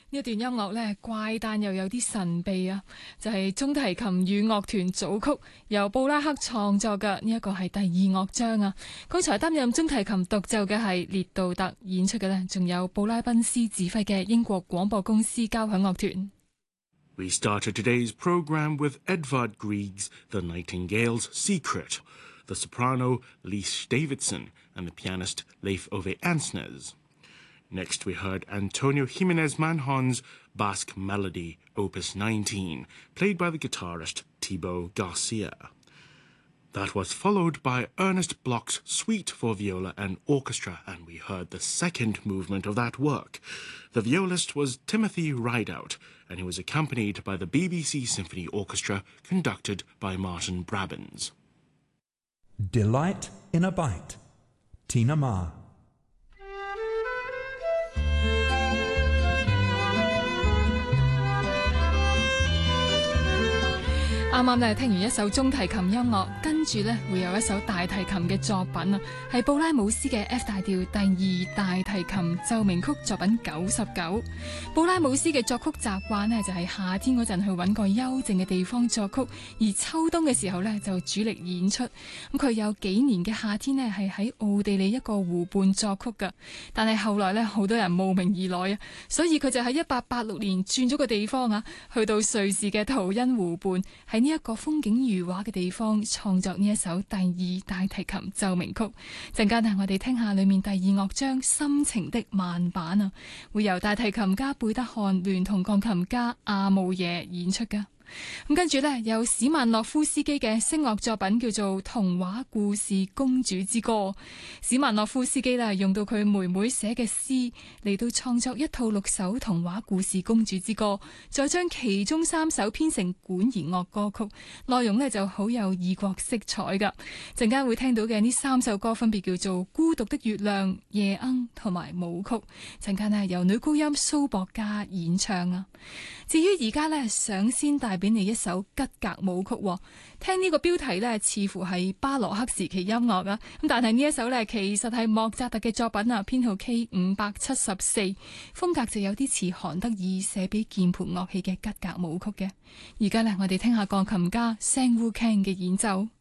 呢一段音樂呢，怪誕又有啲神秘啊，就係中提琴與樂團組曲，由布拉克創作嘅。呢一個係第2樂章啊。剛才擔任中提琴獨奏嘅係列杜特，演出嘅呢仲有布拉賓斯指揮嘅英國廣播公司交響樂團。 We started today's program with Edvard Grieg's The Nightingale's Secret, the soprano Lise Davidson and the pianist Leif Ove Ansnes. Next we heard Antonio Jimenez Manjon's Basque Melody, Opus 19, played by the guitarist Thibaut Garcia. That was followed by Ernest Bloch's Suite for Viola and Orchestra, and we heard the second movement of that work. The violist was Timothy Rideout, and he was accompanied by the BBC Symphony Orchestra, conducted by Martin Brabins. Delight in a Bite, Tina Ma. 啱啱咧聽完一首中提琴音樂，跟住咧會有一首大提琴嘅作品啊，係布拉姆斯嘅 F 大調第2大提琴奏鳴曲作品99。布拉姆斯嘅作曲習慣呢，就係夏天嗰陣去揾個幽靜嘅地方作曲，而秋冬嘅時候呢，就主力演出。咁佢有幾年嘅夏天呢，係喺奧地利一個湖畔作曲㗎，但係後來呢，好多人慕名而來啊，所以佢就喺1886年轉咗個地方啊，去到瑞士嘅圖恩湖畔，喺呢一個風景如畫嘅地方創作呢一首第2大提琴奏鳴曲。陣間我哋聽下裏面第2樂章心情的慢板啊，會由大提琴家貝德漢聯同鋼琴家阿姆耶演出㗎。咁跟住呢，有史曼諾夫斯基嘅聲樂作品叫做《童話故事公主之歌》。史曼諾夫斯基呢，用到佢妹妹寫嘅詩嚟到創作一套6首童話故事公主之歌，再將其中3首編成管弦樂歌曲，內容呢就好有異國色彩噶。陣間會聽到嘅呢3首歌分別叫做《孤獨的月亮》、《夜鶯》同埋《舞曲》。陣間呢，由女高音蘇博嘉演唱啊。至於而家呢，想先帶俾你一首吉格舞曲，聽呢個標題呢，似乎係巴洛克時期音樂啊，咁但係呢一首呢，其實係莫扎特嘅作品啊，編號 K574，風格就有啲似韓德爾寫俾鍵盤樂器嘅吉格舞曲嘅。而家呢，我哋聽下鋼琴家 Sang Woo Kang 嘅演奏。